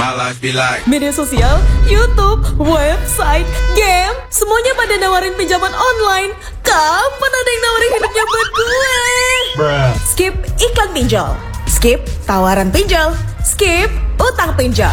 My life be like Media sosial, YouTube, website, game, semuanya pada nawarin pinjaman online. Kapan ada yang nawarin hidupnya buat gue? Skip iklan pinjol, skip tawaran pinjol, skip utang pinjol.